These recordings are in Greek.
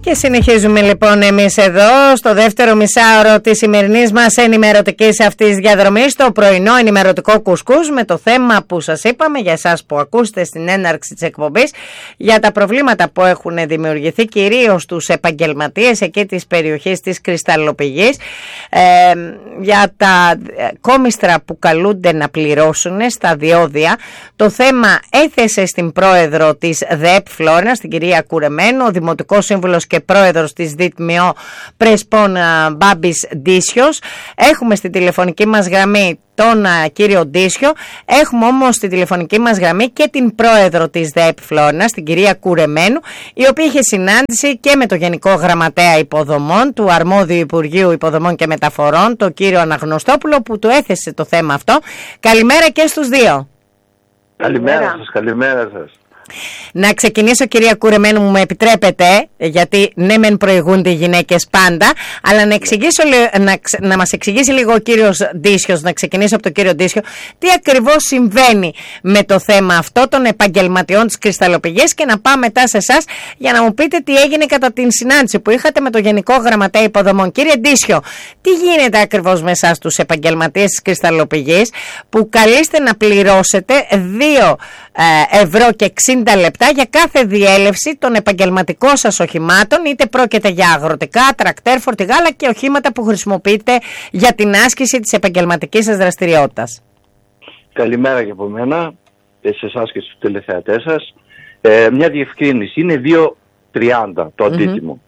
Και συνεχίζουμε λοιπόν εμείς εδώ στο δεύτερο μισάωρο της σημερινής μας ενημερωτικής αυτής διαδρομής, το πρωινό ενημερωτικό κουσκούς, με το θέμα που σας είπαμε για εσάς που ακούσετε στην έναρξη της εκπομπής, για τα προβλήματα που έχουν δημιουργηθεί κυρίως στους επαγγελματίες εκεί της περιοχής της Κρυσταλλοπηγής, για τα κόμιστρα που καλούνται να πληρώσουν στα διόδια. Το θέμα έθεσε στην πρόεδρο της ΔΕΠ Φλόρινας, την κυρία Κουρεμένου, ο Δημοτικός Σύμβουλος και πρόεδρος της ΔΙΤΜΙΟ Πρεσπών Μπάμπης Ντίσιος. Έχουμε στη τηλεφωνική μας γραμμή τον κύριο Ντίσιο, έχουμε όμως στη τηλεφωνική μας γραμμή και την πρόεδρο της ΔΕΠ Φλόρινας, την κυρία Κουρεμένου, η οποία είχε συνάντηση και με το Γενικό Γραμματέα Υποδομών του Αρμόδιου Υπουργείου Υποδομών και Μεταφορών, τον κύριο Αναγνωστόπουλο, που του έθεσε το θέμα αυτό. Καλημέρα και στους δύο. Καλημέρα σας, καλημέρα σας. Να ξεκινήσω, κυρία Κουρεμένου, μου επιτρέπετε, γιατί ναι μεν προηγούνται οι γυναίκες πάντα, αλλά να μας εξηγήσει λίγο ο κύριος Ντίσιος, να ξεκινήσω από τον κύριο Ντίσιο, τι ακριβώς συμβαίνει με το θέμα αυτό των επαγγελματιών της Κρυσταλλοπηγής, και να πάμε μετά σε εσάς για να μου πείτε τι έγινε κατά την συνάντηση που είχατε με το Γενικό Γραμματέα Υποδομών. Κύριε Ντίσιο, τι γίνεται ακριβώς με εσάς τους επαγγελματίες της Κρυσταλλοπηγής που καλείστε να πληρώσετε 2 ευρώ και 60 λεπτά για κάθε διέλευση των επαγγελματικών σας οχημάτων, είτε πρόκειται για αγροτικά, τρακτέρ, φορτηγά, αλλά και οχήματα που χρησιμοποιείτε για την άσκηση της επαγγελματικής σας δραστηριότητας. Καλημέρα και από μένα, σε εσάς και στους τηλεθεατές σας. Μια διευκρίνηση, είναι 2,30 το αντίτιμο.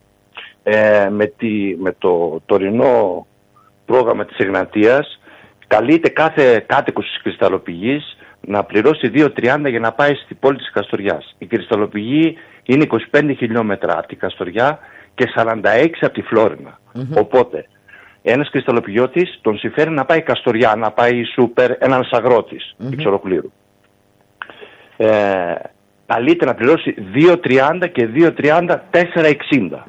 Με το τωρινό πρόγραμμα της Εγνατίας καλείται κάθε κάτοικος της Κρυσταλλοπηγής να πληρώσει 2,30 για να πάει στην πόλη της Καστοριάς. Η Κρυσταλλοπηγή είναι 25 χιλιόμετρα από την Καστοριά και 46 από τη Φλόρινα. Οπότε, ένας κρυσταλλοπηγιώτης τον συμφέρει να πάει Καστοριά, να πάει σούπερ, ένας αγρότης Υψοροπλήρου. Καλείται να πληρώσει 2,30 και 2,30 4,60.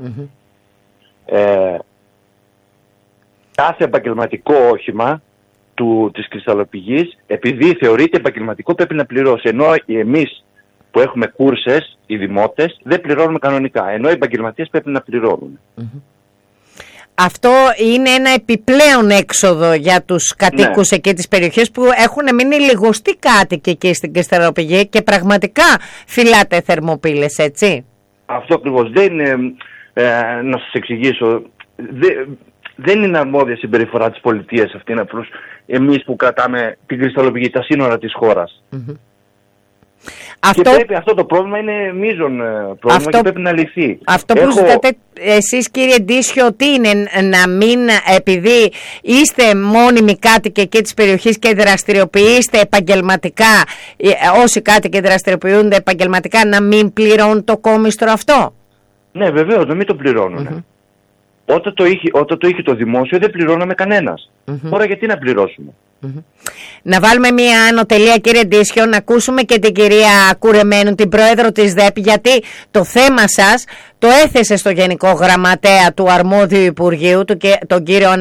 Κάθε επαγγελματικό όχημα της Κρυσταλλοπηγής, επειδή θεωρείται επαγγελματικό, πρέπει να πληρώσει. Ενώ εμείς που έχουμε κούρσες, οι δημότες, δεν πληρώνουμε κανονικά. Ενώ οι επαγγελματίες πρέπει να πληρώνουν. Αυτό είναι ένα επιπλέον έξοδο για τους κατοίκους εκεί της περιοχής που έχουν μείνει λιγοστοί κάτοικοι εκεί στην Κρυσταλλοπηγή και πραγματικά φυλάτε θερμοπύλες, έτσι. Αυτό ακριβώς. Δεν είναι, να σας εξηγήσω, δεν είναι αρμόδια συμπεριφορά της πολιτείας αυτή, είναι απλώς εμείς που κρατάμε την Κρυσταλλοπηγή, τα σύνορα της χώρας. Και πρέπει, αυτό το πρόβλημα είναι μείζον πρόβλημα και πρέπει να λυθεί. Αυτό που ζητάτε εσείς, κύριε Ντίσιο, τι είναι, να μην, επειδή είστε μόνιμοι κάτοικοι εκεί της περιοχής και δραστηριοποιείστε επαγγελματικά, όσοι κάτοικοι δραστηριοποιούνται επαγγελματικά, να μην πληρώνουν το κόμιστρο αυτό? Ναι, βεβαίως, να μην το πληρώνουν. Όταν το είχε το δημόσιο δεν πληρώναμε κανένας. Τώρα γιατί να πληρώσουμε? Να βάλουμε μια ανωτελεία, κύριε Ντίσιο, να ακούσουμε και την κυρία Κουρεμένου, την πρόεδρο της ΔΕΠ, γιατί το θέμα σας το έθεσε στο Γενικό Γραμματέα του Αρμόδιου Υπουργείου, τον κύριο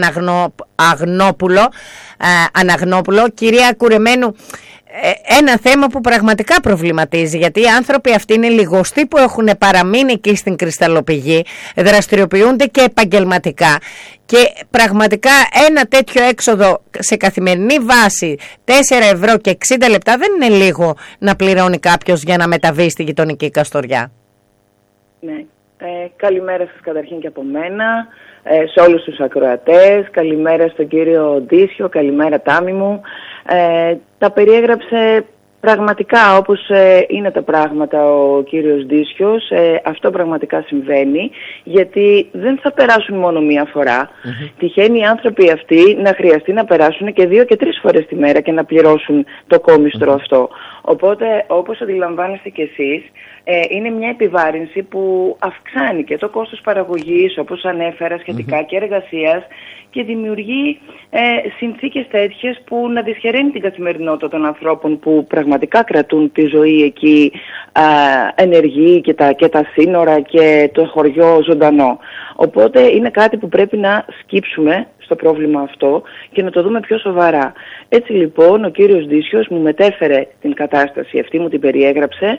Αναγνόπουλο. Κυρία Κουρεμένου, ένα θέμα που πραγματικά προβληματίζει, γιατί οι άνθρωποι αυτοί είναι λιγοστοί που έχουν παραμείνει εκεί στην Κρυσταλλοπηγή, δραστηριοποιούνται και επαγγελματικά, και πραγματικά ένα τέτοιο έξοδο σε καθημερινή βάση 4 ευρώ και 60 λεπτά δεν είναι λίγο να πληρώνει κάποιος για να μεταβεί στη γειτονική Καστοριά. Ναι. Καλημέρα σας καταρχήν και από μένα, σε όλους τους ακροατές, καλημέρα στον κύριο Ντίσιο, καλημέρα Τάμι μου. Τα περιέγραψε πραγματικά όπως είναι τα πράγματα ο κύριος Ντίσιος. Αυτό πραγματικά συμβαίνει, γιατί δεν θα περάσουν μόνο μία φορά. Τυχαίνει οι άνθρωποι αυτοί να χρειαστεί να περάσουν και 2 και 3 φορές τη μέρα και να πληρώσουν το κόμιστρο αυτό. Οπότε, όπως αντιλαμβάνεστε κι εσείς, είναι μια επιβάρυνση που αυξάνει και το κόστος παραγωγής, όπως ανέφερα σχετικά, και εργασίας, και δημιουργεί συνθήκες τέτοιες που να δυσχεραίνει την καθημερινότητα των ανθρώπων που πραγματικά κρατούν τη ζωή εκεί ενεργή και τα σύνορα και το χωριό ζωντανό. Οπότε είναι κάτι που πρέπει να σκύψουμε στο πρόβλημα αυτό και να το δούμε πιο σοβαρά. Έτσι λοιπόν ο κύριος Ντίσιος μου μετέφερε την κατάσταση αυτή, μου την περιέγραψε.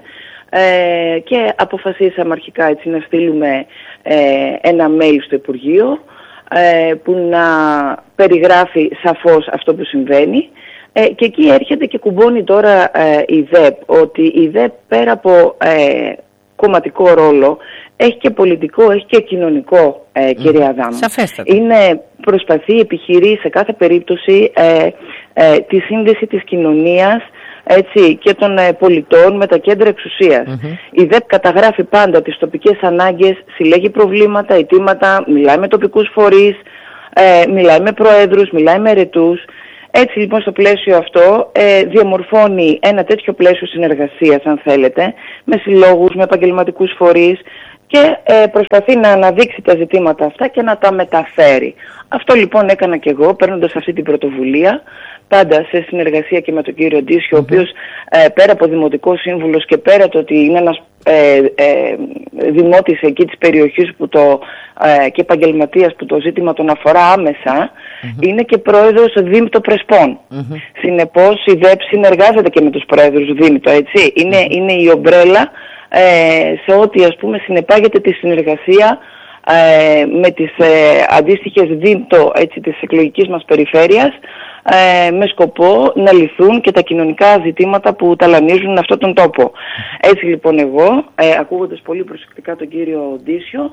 και αποφασίσαμε αρχικά έτσι να στείλουμε ένα mail στο Υπουργείο που να περιγράφει σαφώς αυτό που συμβαίνει. Και εκεί έρχεται και κουμπώνει τώρα η ΔΕΠ, ότι η ΔΕΠ πέρα από κομματικό ρόλο έχει και πολιτικό, έχει και κοινωνικό, κυρία Αδάμου. Σαφέστατα. Προσπαθεί, επιχειρεί σε κάθε περίπτωση τη σύνδεση της κοινωνίας, έτσι, και των πολιτών με τα κέντρα εξουσίας. Η ΔΕΠ καταγράφει πάντα τις τοπικές ανάγκες, συλλέγει προβλήματα, αιτήματα, μιλάει με τοπικούς φορείς, μιλάει με προέδρους, μιλάει με ερετούς. Έτσι λοιπόν στο πλαίσιο αυτό διαμορφώνει ένα τέτοιο πλαίσιο συνεργασίας, αν θέλετε, με συλλόγους, με επαγγελματικούς φορείς και προσπαθεί να αναδείξει τα ζητήματα αυτά και να τα μεταφέρει. Αυτό λοιπόν έκανα και εγώ, παίρνοντας αυτή την πρωτοβουλία, πάντα σε συνεργασία και με τον κύριο Ντίσιο, ο οποίος πέρα από δημοτικός σύμβουλος και πέρα το ότι είναι ένας δημότης εκεί της περιοχής που και επαγγελματίας που το ζήτημα τον αφορά άμεσα, είναι και πρόεδρος Δήμητο Πρεσπών. Συνεπώς η ΔΕΠ συνεργάζεται και με τους πρόεδρους Δήμητο, έτσι. Είναι η ομπρέλα σε ό,τι ας πούμε συνεπάγεται τη συνεργασία με τις αντίστοιχες Δήμητο, έτσι, της εκλογικής μας περιφέρειας, με σκοπό να λυθούν και τα κοινωνικά ζητήματα που ταλανίζουν αυτόν τον τόπο. Έτσι λοιπόν εγώ, ακούγοντας πολύ προσεκτικά τον κύριο Ντίσιο,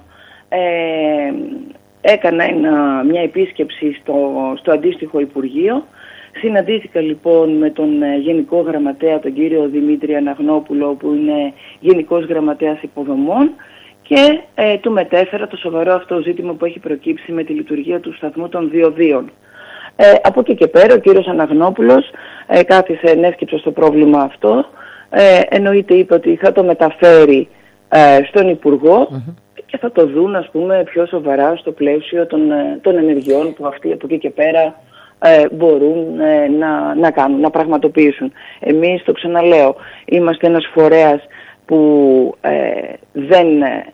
έκανα μια επίσκεψη στο αντίστοιχο Υπουργείο. Συναντήθηκα λοιπόν με τον Γενικό Γραμματέα, τον κύριο Δημήτρη Αναγνόπουλο, που είναι Γενικός Γραμματέας Υποδομών, και του μετέφερα το σοβαρό αυτό ζήτημα που έχει προκύψει με τη λειτουργία του σταθμού των διοδίων. Από εκεί και πέρα ο κύριος Αναγνόπουλος κάθισε, ενέσκυψε στο πρόβλημα αυτό, εννοείται είπε ότι θα το μεταφέρει στον Υπουργό και θα το δουν, ας πούμε, πιο σοβαρά στο πλαίσιο των ενεργειών που αυτοί από εκεί και πέρα μπορούν να κάνουν, να πραγματοποιήσουν. Εμείς, το ξαναλέω, είμαστε ένας φορέας που δεν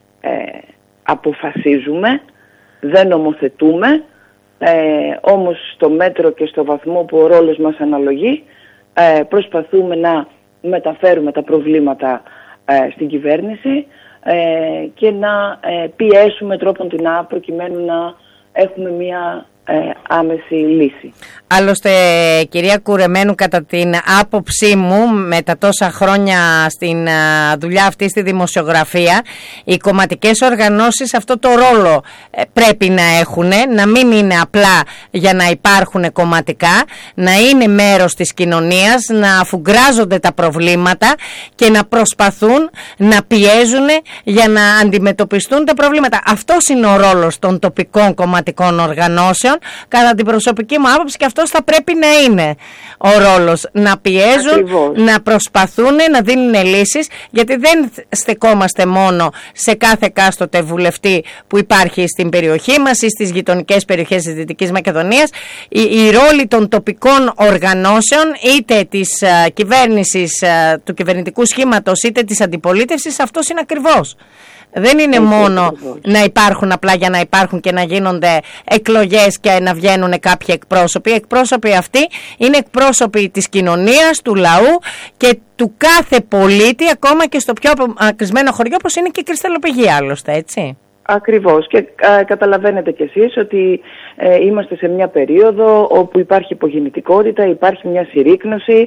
αποφασίζουμε, δεν νομοθετούμε, όμως στο μέτρο και στο βαθμό που ο ρόλος μας αναλογεί προσπαθούμε να μεταφέρουμε τα προβλήματα στην κυβέρνηση και να πιέσουμε τρόπον την προκειμένου να έχουμε μια άμεση λύση. Άλλωστε, κυρία Κουρεμένου, κατά την άποψή μου, με τα τόσα χρόνια στην δουλειά αυτή στη δημοσιογραφία, οι κομματικές οργανώσεις αυτό το ρόλο πρέπει να έχουν, να μην είναι απλά για να υπάρχουν κομματικά, να είναι μέρος της κοινωνίας, να αφουγκράζονται τα προβλήματα και να προσπαθούν να πιέζουν για να αντιμετωπιστούν τα προβλήματα. Αυτός είναι ο ρόλος των τοπικών κομματικών οργανώσεων, κατά την προσωπική μου άποψη, και αυτός θα πρέπει να είναι ο ρόλος. Να πιέζουν, ακριβώς, να προσπαθούν να δίνουν λύσεις, γιατί δεν στεκόμαστε μόνο σε κάθε κάστοτε βουλευτή που υπάρχει στην περιοχή μας ή στις γειτονικές περιοχές της Δυτικής Μακεδονίας. Η ρόλη των τοπικών οργανώσεων, είτε της κυβέρνησης, του κυβερνητικού σχήματος, είτε της αντιπολίτευσης, αυτός είναι ακριβώς. Δεν είναι μόνο να υπάρχουν απλά για να υπάρχουν και να γίνονται εκλογές και να βγαίνουν κάποιοι εκπρόσωποι. Οι εκπρόσωποι αυτοί είναι εκπρόσωποι της κοινωνίας, του λαού και του κάθε πολίτη, ακόμα και στο πιο ακρισμένο χωριό, όπως είναι και η Κρυσταλλοπηγή, άλλωστε, έτσι. Ακριβώς, και καταλαβαίνετε κι εσείς ότι είμαστε σε μια περίοδο όπου υπάρχει υπογεννητικότητα, υπάρχει μια συρρίκνωση,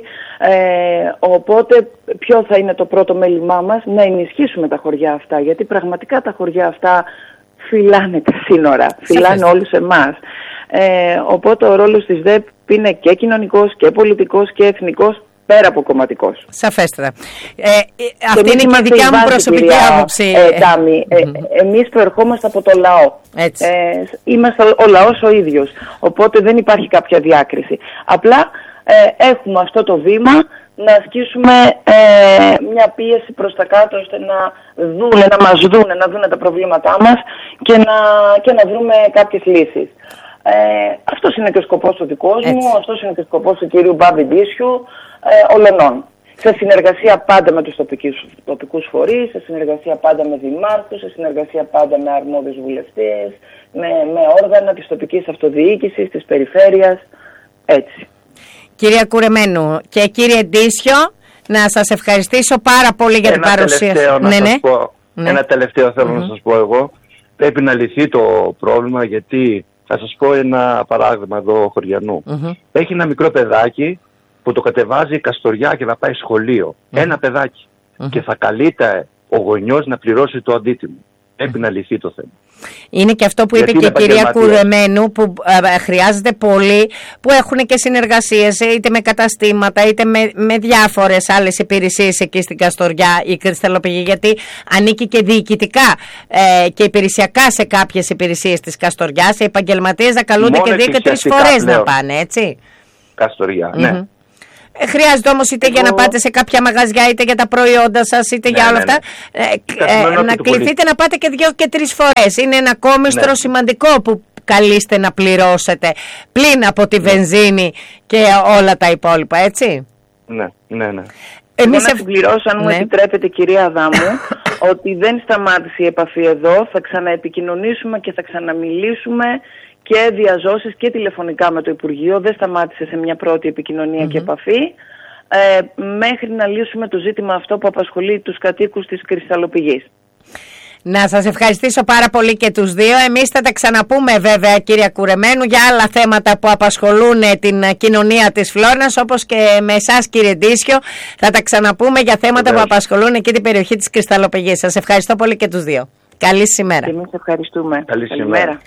οπότε ποιο θα είναι το πρώτο μέλημά μας? Να ενισχύσουμε τα χωριά αυτά, γιατί πραγματικά τα χωριά αυτά φυλάνε τα σύνορα, φυλάνε όλους εμάς. Οπότε ο ρόλος της ΔΕΠ είναι και κοινωνικός και πολιτικός και εθνικός, πέρα από κομματικός. Σαφέστερα. Αυτή είναι και η δικιά μου προσωπική άποψη. Τάμι, εμείς προερχόμαστε από το λαό. Είμαστε ο λαός ο ίδιος. Οπότε δεν υπάρχει κάποια διάκριση. Απλά έχουμε αυτό το βήμα να ασκήσουμε μια πίεση προς τα κάτω, ώστε να μας δούνε, να δούνε τα προβλήματά μας και να βρούμε κάποιες λύσεις. Αυτός είναι και ο σκοπός του δικός μου, αυτός είναι και ο σκοπός του κυρίου Μπάμπη Ντίσιου, ολονών. Σε συνεργασία πάντα με τους τοπικούς φορείς, σε συνεργασία πάντα με δημάρχους, σε συνεργασία πάντα με αρμόδιους βουλευτές, με όργανα της τοπικής αυτοδιοίκησης, της περιφέρειας, έτσι. Κυρία Κουρεμένου και κύριε Ντίσιο, Να σας ευχαριστήσω πάρα πολύ για την παρουσία. Ένα τελευταίο θέλω να σας πω εγώ. Πρέπει να λυθεί το πρόβλημα, γιατί θα σας πω ένα παράδειγμα εδώ χωριανού. Έχει ένα μικρό παιδάκι που το κατεβάζει Καστοριά και θα πάει σχολείο. Ένα παιδάκι. Και θα καλείται ο γονιός να πληρώσει το αντίτιμο. Πρέπει να λυθεί το θέμα. Είναι και αυτό που είπε και η κυρία Κουρεμένου, που χρειάζεται πολλοί που έχουν και συνεργασίες είτε με καταστήματα είτε με διάφορες άλλες υπηρεσίες εκεί στην Καστοριά η κρυσταλλοπηγή, γιατί ανήκει και διοικητικά και υπηρεσιακά σε κάποιες υπηρεσίες της Καστοριάς. Οι επαγγελματίες θα καλούνται και 2 και 3 φορές να πάνε, έτσι. Καστοριά, ναι. Χρειάζεται όμως είτε για να πάτε σε κάποια μαγαζιά, είτε για τα προϊόντα σας, είτε για όλα αυτά, να κληθείτε να πάτε και 2 και 3 φορές. Είναι ένα κόμιστρο σημαντικό που καλείστε να πληρώσετε πλην από τη βενζίνη και όλα τα υπόλοιπα, έτσι. Ναι. Εμείς να συμπληρώσω, αν μου επιτρέπετε, κυρία Αδάμου, ότι δεν σταμάτησε η επαφή εδώ. Θα ξαναεπικοινωνήσουμε και θα ξαναμιλήσουμε και διαζώσεις και τηλεφωνικά με το Υπουργείο. Δεν σταμάτησε σε μια πρώτη επικοινωνία και επαφή, μέχρι να λύσουμε το ζήτημα αυτό που απασχολεί τους κατοίκους της κρυσταλλοπηγής. Να σας ευχαριστήσω πάρα πολύ και τους δύο. Εμείς θα τα ξαναπούμε βέβαια, κυρία Κουρεμένου, για άλλα θέματα που απασχολούν την κοινωνία της Φλόρνας, όπως και με εσάς, κύριε Ντίσιο. Θα τα ξαναπούμε για θέματα που απασχολούν εκεί την περιοχή της κρυσταλλοπηγής. Σας ευχαριστώ πολύ και τους δύο. Καλή σήμερα. Και εμείς ευχαριστούμε. Καλημέρα.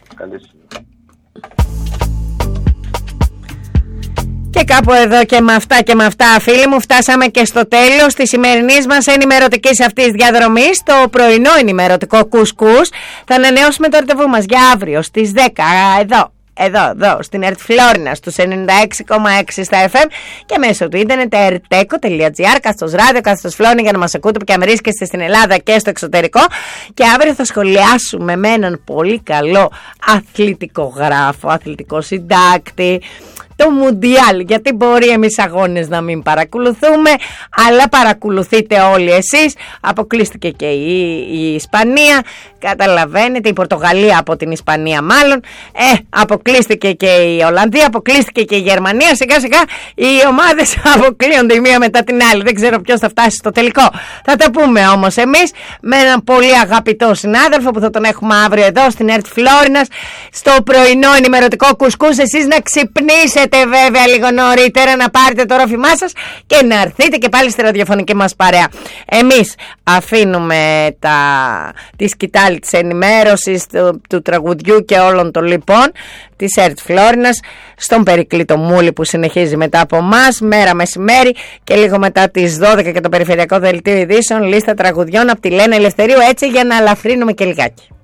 Και κάπου εδώ και με αυτά φίλοι μου φτάσαμε και στο τέλος της σημερινής μας ενημερωτικής αυτής διαδρομής. Το πρωινό ενημερωτικό κουσκούς θα ανανεώσουμε το ραντεβού μας για αύριο στις 10 εδώ στην ΕΡΤ Φλόρνας στους 96,6 στα FM και μέσω του ίντερνετ erteco.gr, κάθετος ράδιο, κάθετος Φλόρνη, για να μας ακούτε που και αν βρίσκεστε στην Ελλάδα και στο εξωτερικό. Και αύριο θα σχολιάσουμε με έναν πολύ καλό αθλητικογράφο, αθλητικό συντάκτη, το Μουντιάλ, γιατί μπορεί εμείς αγώνες να μην παρακολουθούμε, αλλά παρακολουθείτε όλοι εσείς. Αποκλείστηκε και η Ισπανία, καταλαβαίνετε, η Πορτογαλία από την Ισπανία μάλλον, αποκλείστηκε και η Ολλανδία, αποκλείστηκε και η Γερμανία. Σιγά σιγά οι ομάδες αποκλείονται η μία μετά την άλλη, δεν ξέρω ποιος θα φτάσει στο τελικό. Θα τα πούμε όμως εμείς με έναν πολύ αγαπητό συνάδελφο που θα τον έχουμε αύριο εδώ στην ΕΡΤ Φλόρινας στο πρωινό ενημερωτικό κουσκούς. Εσείς να ξυπνήσετε βέβαια λίγο νωρίτερα, να πάρετε το ρόφημά σας και να έρθετε και πάλι στη ραδιοφωνική μας παρέα. Εμείς αφήνουμε τη σκητάλη της ενημέρωσης, του τραγουδιού και όλων των λοιπόν της ΕΡΤ Φλόρινας στον Περικλή το Μούλη που συνεχίζει μετά από εμάς μέρα μεσημέρι, και λίγο μετά τις 12 και το περιφερειακό δελτίο ειδήσεων, λίστα τραγουδιών από τη Λένα Ελευθερίου, έτσι για να αλαφρύνουμε και λιγάκι.